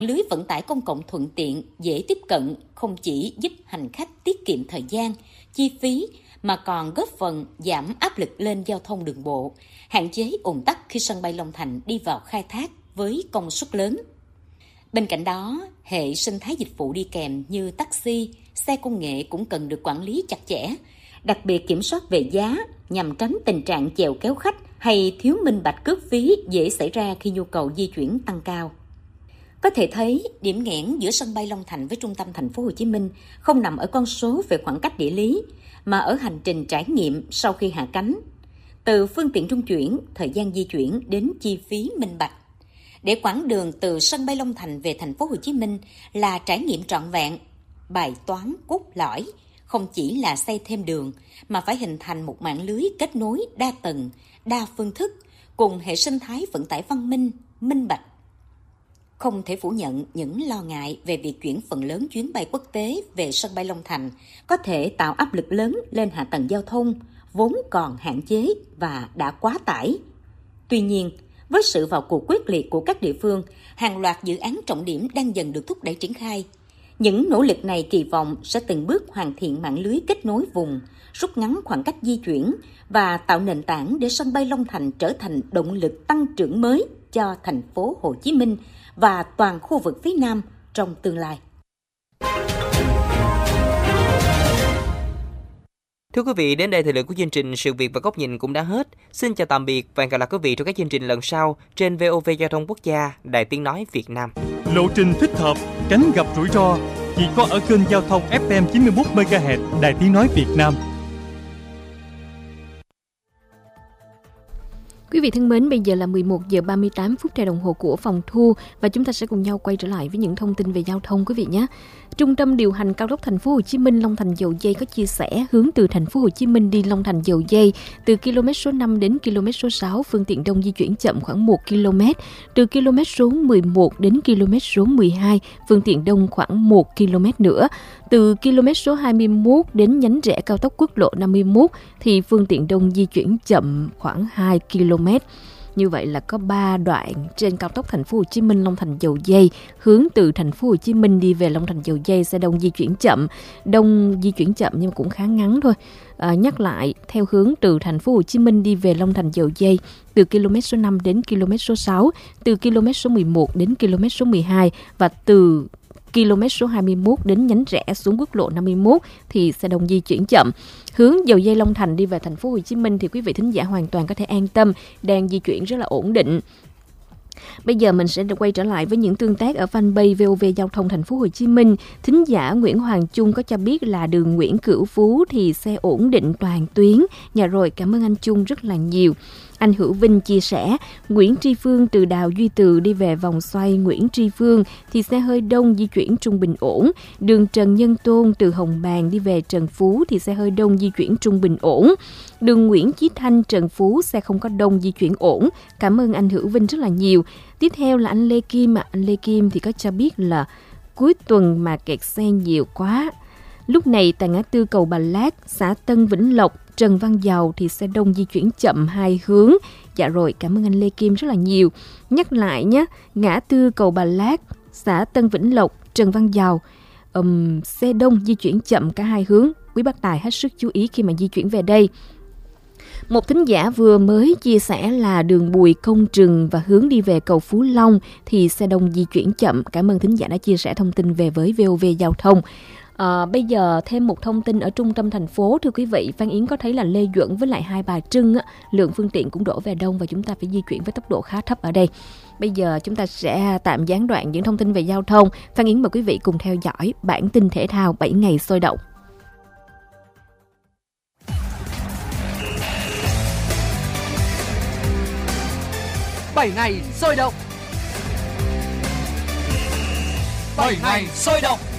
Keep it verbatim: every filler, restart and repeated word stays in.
Lưới vận tải công cộng thuận tiện, dễ tiếp cận không chỉ giúp hành khách tiết kiệm thời gian, chi phí mà còn góp phần giảm áp lực lên giao thông đường bộ, hạn chế ùn tắc khi sân bay Long Thành đi vào khai thác với công suất lớn. Bên cạnh đó, hệ sinh thái dịch vụ đi kèm như taxi, xe công nghệ cũng cần được quản lý chặt chẽ, đặc biệt kiểm soát về giá nhằm tránh tình trạng chèo kéo khách hay thiếu minh bạch cước phí dễ xảy ra khi nhu cầu di chuyển tăng cao. Có thể thấy, điểm nghẽn giữa sân bay Long Thành với trung tâm thành phố Hồ Chí Minh không nằm ở con số về khoảng cách địa lý, mà ở hành trình trải nghiệm sau khi hạ cánh. Từ phương tiện trung chuyển, thời gian di chuyển đến chi phí minh bạch. Để quãng đường từ sân bay Long Thành về thành phố Hồ Chí Minh là trải nghiệm trọn vẹn, bài toán cốt lõi không chỉ là xây thêm đường mà phải hình thành một mạng lưới kết nối đa tầng, đa phương thức cùng hệ sinh thái vận tải văn minh, minh bạch. Không thể phủ nhận những lo ngại về việc chuyển phần lớn chuyến bay quốc tế về sân bay Long Thành có thể tạo áp lực lớn lên hạ tầng giao thông, vốn còn hạn chế và đã quá tải. Tuy nhiên, với sự vào cuộc quyết liệt của các địa phương, hàng loạt dự án trọng điểm đang dần được thúc đẩy triển khai. Những nỗ lực này kỳ vọng sẽ từng bước hoàn thiện mạng lưới kết nối vùng, rút ngắn khoảng cách di chuyển và tạo nền tảng để sân bay Long Thành trở thành động lực tăng trưởng mới cho thành phố Hồ Chí Minh và toàn khu vực phía Nam trong tương lai. Thưa quý vị, đến đây thời lượng của chương trình Sự việc và góc nhìn cũng đã hết. Xin chào tạm biệt và hẹn gặp lại quý vị trong các chương trình lần sau trên vê o vê Giao thông Quốc gia, Đài Tiếng nói Việt Nam. Lộ trình thích hợp, tránh gặp rủi ro chỉ có ở kênh giao thông ép em chín mươi mốt mê ga héc Đài Tiếng nói Việt Nam. Quý vị thân mến, bây giờ là mười một giờ ba mươi tám phút theo đồng hồ của phòng thu và chúng ta sẽ cùng nhau quay trở lại với những thông tin về giao thông quý vị nhé. Trung tâm điều hành cao tốc thành phố Hồ Chí Minh Long Thành Dầu Giây có chia sẻ hướng từ thành phố Hồ Chí Minh đi Long Thành Dầu Giây từ km số năm đến km số sáu phương tiện đông di chuyển chậm khoảng một ki lô mét, từ km số mười một đến km số mười hai phương tiện đông khoảng một ki lô mét nữa. Từ km số hai mươi mốt đến nhánh rẽ cao tốc quốc lộ năm mươi mốt thì phương tiện đông di chuyển chậm khoảng hai ki lô mét. Như vậy là có ba đoạn trên cao tốc thành phố Hồ Chí Minh Long Thành Dầu Giây hướng từ thành phố Hồ Chí Minh đi về Long Thành Dầu Giây xe đông di chuyển chậm, đông di chuyển chậm nhưng mà cũng khá ngắn thôi. À, nhắc lại, theo hướng từ thành phố Hồ Chí Minh đi về Long Thành Dầu Giây từ km số năm đến km số sáu, từ km số mười một đến km số mười hai và từ km số hai mươi mốt đến nhánh rẽ xuống quốc lộ năm mươi mốt thì xe đông di chuyển chậm. Hướng Dầu Giây Long Thành đi về thành phố Hồ Chí Minh thì quý vị thính giả hoàn toàn có thể an tâm, đang di chuyển rất là ổn định. Bây giờ mình sẽ quay trở lại với những tương tác ở fanpage vê o vê Giao thông thành phố Hồ Chí Minh. Thính giả Nguyễn Hoàng Trung có cho biết là đường Nguyễn Cửu Phú thì xe ổn định toàn tuyến. Dạ rồi, cảm ơn anh Trung rất là nhiều. Anh Hữu Vinh chia sẻ, Nguyễn Tri Phương từ Đào Duy Từ đi về vòng xoay Nguyễn Tri Phương thì xe hơi đông di chuyển trung bình ổn. Đường Trần Nhân Tôn từ Hồng Bàng đi về Trần Phú thì xe hơi đông di chuyển trung bình ổn. Đường Nguyễn Chí Thanh Trần Phú xe không có đông di chuyển ổn. Cảm ơn anh Hữu Vinh rất là nhiều. Tiếp theo là anh Lê Kim ạ. Anh Lê Kim thì có cho biết là cuối tuần mà kẹt xe nhiều quá. Lúc này tại ngã tư cầu Bà Lát, xã Tân Vĩnh Lộc, Trần Văn Dầu thì xe đông di chuyển chậm hai hướng. Dạ rồi, cảm ơn anh Lê Kim rất là nhiều. Nhắc lại nhé, ngã tư cầu Bà Lát, xã Tân Vĩnh Lộc, Trần Văn Dầu, um, xe đông di chuyển chậm cả hai hướng. Quý bác tài hết sức chú ý khi mà di chuyển về đây. Một thính giả vừa mới chia sẻ là đường Bùi Công Trừng và hướng đi về cầu Phú Long thì xe đông di chuyển chậm. Cảm ơn thính giả đã chia sẻ thông tin về với vê o vê Giao thông. À, bây giờ thêm một thông tin ở trung tâm thành phố. Thưa quý vị, Phan Yến có thấy là Lê Duẩn với lại Hai Bà Trưng á, lượng phương tiện cũng đổ về đông và chúng ta phải di chuyển với tốc độ khá thấp ở đây. Bây giờ chúng ta sẽ tạm gián đoạn những thông tin về giao thông. Phan Yến mời quý vị cùng theo dõi bản tin thể thao bảy ngày sôi động. bảy ngày sôi động. bảy ngày sôi động.